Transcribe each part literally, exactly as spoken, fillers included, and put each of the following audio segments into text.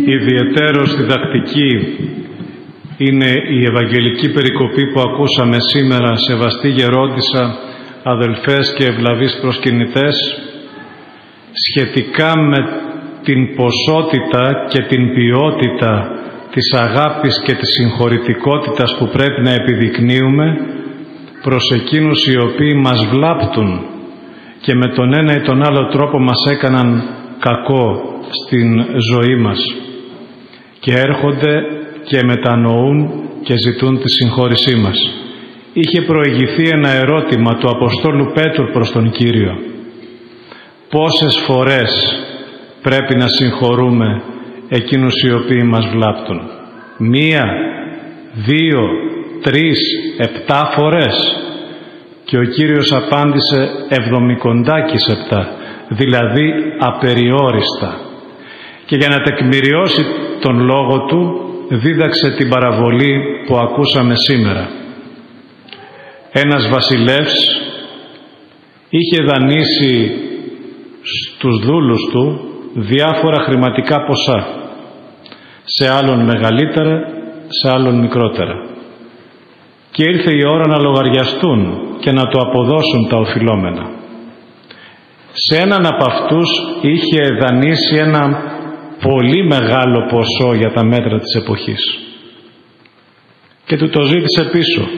ιδιαιτέρως διδακτική είναι η Ευαγγελική περικοπή που ακούσαμε σήμερα, σεβαστή γερόντισσα, αδελφές και ευλαβείς προσκυνητές, σχετικά με την ποσότητα και την ποιότητα της αγάπης και της συγχωρητικότητας που πρέπει να επιδεικνύουμε προς εκείνους οι οποίοι μας βλάπτουν και με τον ένα ή τον άλλο τρόπο μας έκαναν κακό στην ζωή μας και έρχονται και μετανοούν και ζητούν τη συγχώρησή μας. Είχε προηγηθεί ένα ερώτημα του Αποστόλου Πέτρου προς τον Κύριο: πόσες φορές πρέπει να συγχωρούμε εκείνους οι οποίοι μας βλάπτουν? Μία, δύο, τρεις, επτά φορές? Και ο Κύριος απάντησε εβδομικοντάκις επτά, δηλαδή απεριόριστα. Και για να τεκμηριώσει τον λόγο του δίδαξε την παραβολή που ακούσαμε σήμερα. Ένας βασιλεύς είχε δανείσει στους δούλους του διάφορα χρηματικά ποσά, σε άλλον μεγαλύτερα, σε άλλον μικρότερα, και ήρθε η ώρα να λογαριαστούν και να το αποδώσουν τα οφειλόμενα. Σε έναν από αυτούς είχε δανείσει ένα πολύ μεγάλο ποσό για τα μέτρα της εποχής και του το ζήτησε πίσω.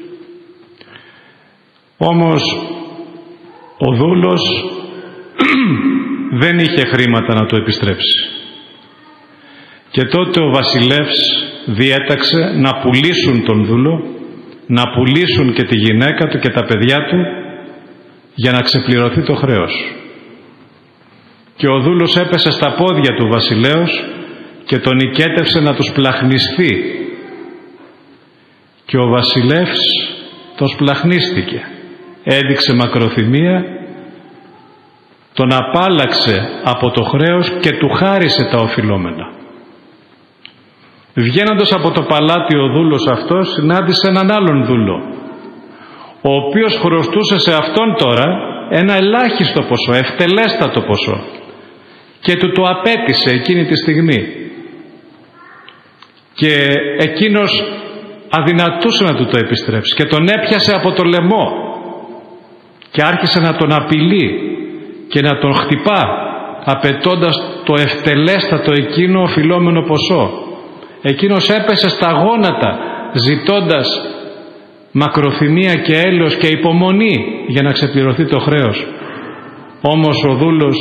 Όμως ο δούλος δεν είχε χρήματα να το επιστρέψει. Και τότε ο βασιλεύς διέταξε να πουλήσουν τον δούλο, να πουλήσουν και τη γυναίκα του και τα παιδιά του για να ξεπληρωθεί το χρέος. Και ο δούλος έπεσε στα πόδια του βασιλέως και τον οικέτευσε να τους πλαχνιστεί. Και ο βασιλεύς τον σπλαχνίστηκε. Έδειξε μακροθυμία, τον απάλλαξε από το χρέος και του χάρισε τα οφειλόμενα. Βγαίνοντας από το παλάτι ο δούλος αυτός συνάντησε έναν άλλον δούλο, ο οποίος χρωστούσε σε αυτόν τώρα ένα ελάχιστο ποσό, ευτελέστατο ποσό, και του το απέτησε εκείνη τη στιγμή. Και εκείνος αδυνατούσε να του το επιστρέψει και τον έπιασε από το λαιμό και άρχισε να τον απειλεί και να τον χτυπά, απαιτώντας το ευτελέστατο εκείνο οφειλόμενο ποσό. Εκείνος έπεσε στα γόνατα ζητώντας μακροθυμία και έλεος και υπομονή για να ξεπληρωθεί το χρέος. Όμως ο δούλος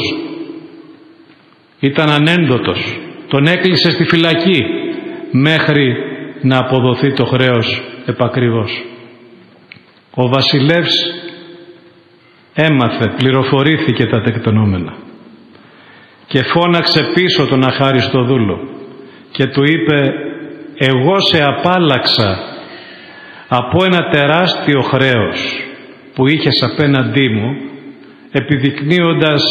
ήταν ανένδοτος, τον έκλεισε στη φυλακή μέχρι να αποδοθεί το χρέος επακριβώς. Ο βασιλεύς έμαθε, πληροφορήθηκε τα τεκτενόμενα και φώναξε πίσω τον αχάριστο δούλο και του είπε: εγώ σε απάλλαξα από ένα τεράστιο χρέος που είχες απέναντί μου, επιδεικνύοντας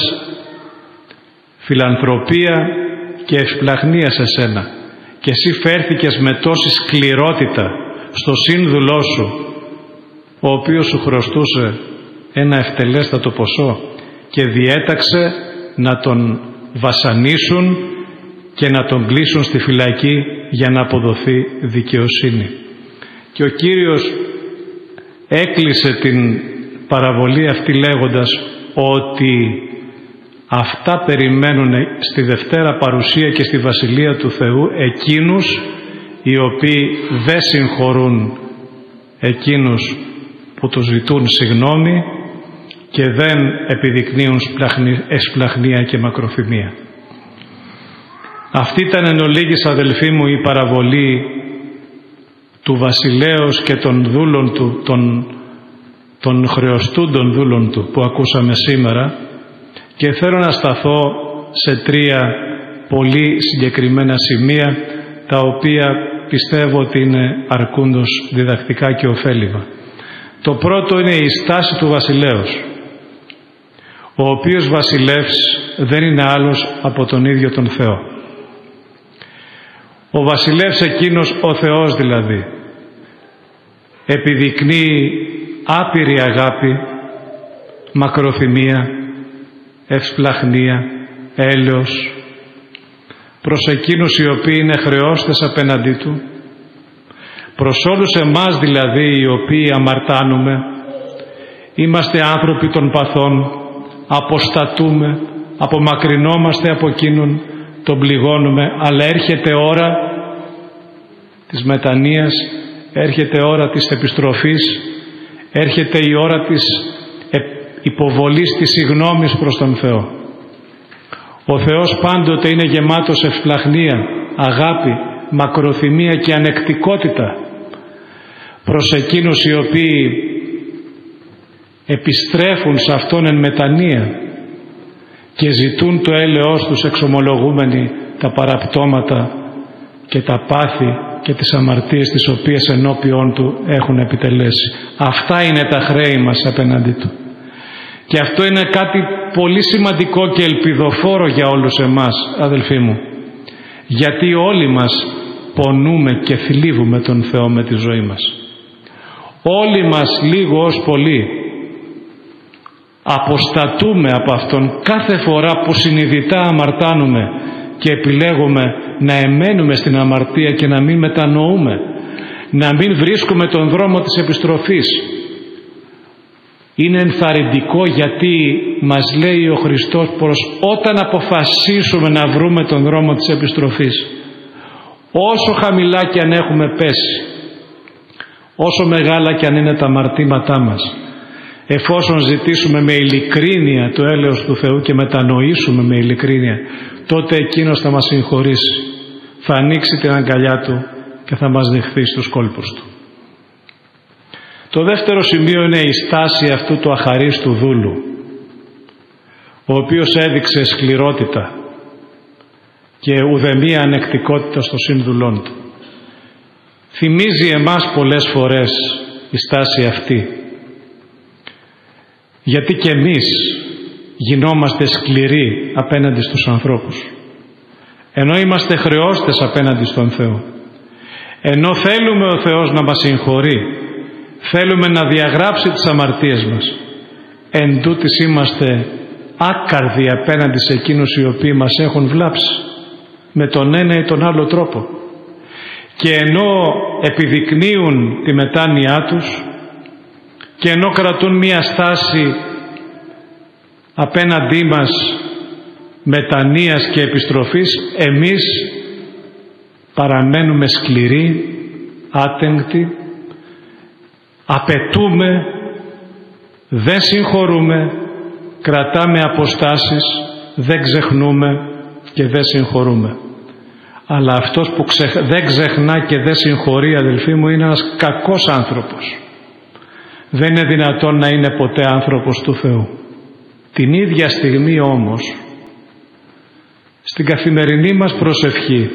φιλανθρωπία και ευσπλαχνία σε σένα, και εσύ φέρθηκες με τόση σκληρότητα στο σύνδουλό σου, ο οποίος σου χρωστούσε ένα ευτελέστατο ποσό, και διέταξε να τον βασανίσουν και να τον κλείσουν στη φυλακή για να αποδοθεί δικαιοσύνη. Και ο Κύριος έκλεισε την παραβολή αυτή λέγοντας ότι αυτά περιμένουν στη Δευτέρα Παρουσία και στη Βασιλεία του Θεού εκείνους οι οποίοι δεν συγχωρούν εκείνους που τους ζητούν συγγνώμη και δεν επιδεικνύουν εσπλαχνία και μακροθυμία. Αυτή ήταν εν ολίγης, αδελφοί μου, η παραβολή του βασιλέως και των δούλων του, των, των χρεωστούντων δούλων του που ακούσαμε σήμερα, και θέλω να σταθώ σε τρία πολύ συγκεκριμένα σημεία, τα οποία πιστεύω ότι είναι αρκούντος διδακτικά και ωφέλιμα. Το πρώτο είναι η στάση του βασιλέως, ο οποίος βασιλεύς δεν είναι άλλος από τον ίδιο τον Θεό. Ο βασιλεύς εκείνος, ο Θεός δηλαδή, επιδεικνύει άπειρη αγάπη, μακροθυμία, ευσπλαχνία, έλεος, προς εκείνους οι οποίοι είναι χρεώστες απέναντί Του, προς όλους εμάς δηλαδή οι οποίοι αμαρτάνουμε, είμαστε άνθρωποι των παθών, αποστατούμε, απομακρυνόμαστε από εκείνον, τον πληγώνουμε, αλλά έρχεται ώρα της μετανοίας, έρχεται ώρα της επιστροφής, έρχεται η ώρα της υποβολής της συγγνώμης προς τον Θεό. Ο Θεός πάντοτε είναι γεμάτος ευσπλαχνία, αγάπη, μακροθυμία και ανεκτικότητα προς εκείνους οι οποίοι επιστρέφουν σε Αυτόν εν μετανία και ζητούν το έλεος τους εξομολογούμενοι τα παραπτώματα και τα πάθη και τις αμαρτίες τις οποίες ενώπιον Του έχουν επιτελέσει. Αυτά είναι τα χρέη μας απέναντί Του. Και αυτό είναι κάτι πολύ σημαντικό και ελπιδοφόρο για όλους εμάς, αδελφοί μου. Γιατί όλοι μας πονούμε και θλίβουμε τον Θεό με τη ζωή μας. Όλοι μας λίγο ως πολύ αποστατούμε από Αυτόν κάθε φορά που συνειδητά αμαρτάνουμε και επιλέγουμε να εμένουμε στην αμαρτία και να μην μετανοούμε, να μην βρίσκουμε τον δρόμο της επιστροφής. Είναι ενθαρρυντικό γιατί μας λέει ο Χριστός πως όταν αποφασίσουμε να βρούμε τον δρόμο της επιστροφής, όσο χαμηλά και αν έχουμε πέσει, όσο μεγάλα και αν είναι τα αμαρτήματά μας, εφόσον ζητήσουμε με ειλικρίνεια το έλεος του Θεού και μετανοήσουμε με ειλικρίνεια, τότε Εκείνος θα μας συγχωρήσει, θα ανοίξει την αγκαλιά Του και θα μας δεχθεί στους κόλπους Του. Το δεύτερο σημείο είναι η στάση αυτού του αχαρίστου δούλου, ο οποίος έδειξε σκληρότητα και ουδεμία ανεκτικότητα στο σύμβουλόν του. Θυμίζει εμάς πολλές φορές η στάση αυτή, γιατί και εμείς γινόμαστε σκληροί απέναντι στους ανθρώπους, ενώ είμαστε χρεώστες απέναντι στον Θεό, ενώ θέλουμε ο Θεός να μας συγχωρεί, θέλουμε να διαγράψει τις αμαρτίες μας, εν τούτοις είμαστε άκαρδοι απέναντι σε εκείνους οι οποίοι μας έχουν βλάψει με τον ένα ή τον άλλο τρόπο, και ενώ επιδεικνύουν τη μετάνοιά τους και ενώ κρατούν μία στάση απέναντί μας μετανοίας και επιστροφής, εμείς παραμένουμε σκληροί, άτεγκτοι, απαιτούμε, δεν συγχωρούμε, κρατάμε αποστάσεις, δεν ξεχνούμε και δεν συγχωρούμε. Αλλά αυτός που ξεχ... δεν ξεχνά και δεν συγχωρεί, αδελφοί μου, είναι ένας κακός άνθρωπος. Δεν είναι δυνατόν να είναι ποτέ άνθρωπος του Θεού. Την ίδια στιγμή όμως, στην καθημερινή μας προσευχή,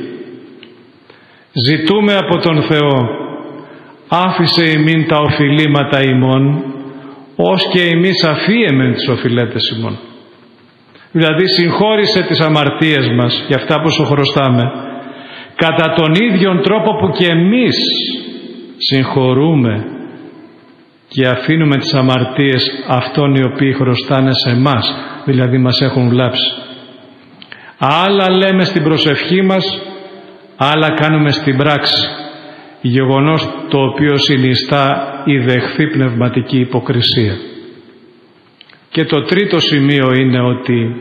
ζητούμε από τον Θεό, άφησε ημίν τα οφειλήματα ημών, ως και εμείς αφίεμεν τις οφειλέτες ημών. Δηλαδή συγχώρησε τις αμαρτίες μας για αυτά που σου χρωστάμε, κατά τον ίδιον τρόπο που και εμείς συγχωρούμε και αφήνουμε τις αμαρτίες αυτών οι οποίοι χρωστάνε σε εμάς, δηλαδή μας έχουν βλάψει. Άλλα λέμε στην προσευχή μας, άλλα κάνουμε στην πράξη, γεγονός το οποίο συνιστά η δεχθή πνευματική υποκρισία. Και το τρίτο σημείο είναι ότι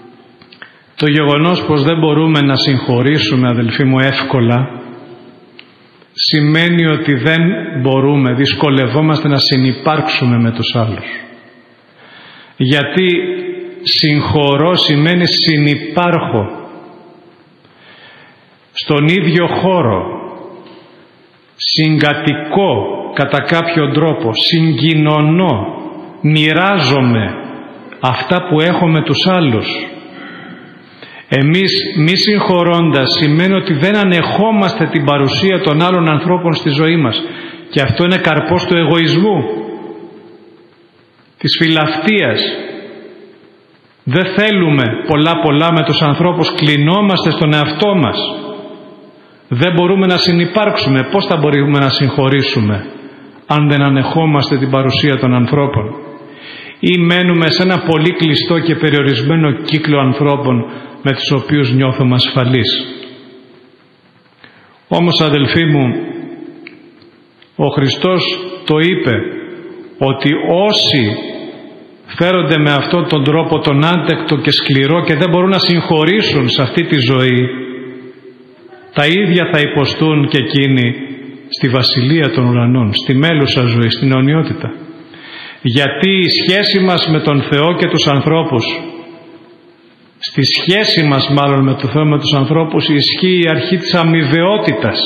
το γεγονός πως δεν μπορούμε να συγχωρήσουμε, αδελφοί μου, εύκολα, σημαίνει ότι δεν μπορούμε, δυσκολευόμαστε να συνυπάρξουμε με τους άλλους. Γιατί συγχωρώ σημαίνει συνυπάρχω στον ίδιο χώρο, συγκατοικώ κατά κάποιον τρόπο, συγκοινωνώ, μοιράζομαι αυτά που έχω με τους άλλους. Εμείς μη συγχωρώντας σημαίνει ότι δεν ανεχόμαστε την παρουσία των άλλων ανθρώπων στη ζωή μας, και αυτό είναι καρπός του εγωισμού, της φιλαυτίας. Δεν θέλουμε πολλά πολλά με τους ανθρώπους, κλεινόμαστε στον εαυτό μας, δεν μπορούμε να συνυπάρξουμε. Πώς θα μπορούμε να συγχωρήσουμε αν δεν ανεχόμαστε την παρουσία των ανθρώπων? ή μένουμε σε ένα πολύ κλειστό και περιορισμένο κύκλο ανθρώπων με τους οποίους νιώθουμε ασφαλείς. Όμως, αδελφοί μου, ο Χριστός το είπε ότι όσοι φέρονται με αυτόν τον τρόπο τον άντεκτο και σκληρό και δεν μπορούν να συγχωρήσουν σε αυτή τη ζωή, τα ίδια θα υποστούν και εκείνοι στη Βασιλεία των Ουρανών, στη μέλουσα ζωή, στην αιωνιότητα. Γιατί η σχέση μας με τον Θεό και τους ανθρώπους, στη σχέση μας μάλλον με τον Θεό με τους ανθρώπους, ισχύει η αρχή της αμοιβαιότητας.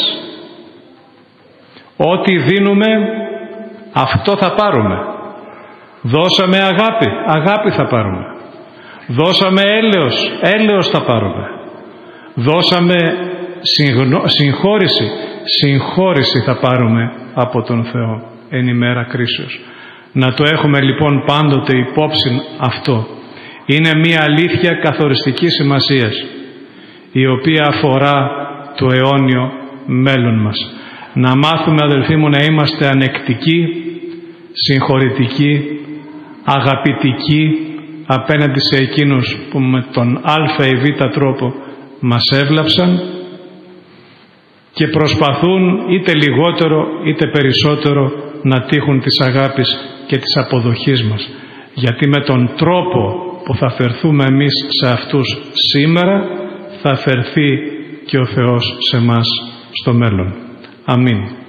Ό,τι δίνουμε, αυτό θα πάρουμε. Δώσαμε αγάπη, αγάπη θα πάρουμε. Δώσαμε έλεος, έλεος θα πάρουμε. Δώσαμε συγγνω... συγχώρηση, συγχώρηση θα πάρουμε από τον Θεό εν ημέρα κρίσεως. Να το έχουμε λοιπόν πάντοτε υπόψη αυτό. Είναι μια αλήθεια καθοριστικής σημασίας, η οποία αφορά το αιώνιο μέλλον μας. Να μάθουμε, αδελφοί μου, να είμαστε ανεκτικοί, συγχωρητικοί, αγαπητικοί απέναντι σε εκείνους που με τον α ή β τρόπο μας έβλαψαν και προσπαθούν είτε λιγότερο είτε περισσότερο να τύχουν της αγάπης και της αποδοχής μας. Γιατί με τον τρόπο που θα φερθούμε εμείς σε αυτούς σήμερα, θα φερθεί και ο Θεός σε μας στο μέλλον. Αμήν.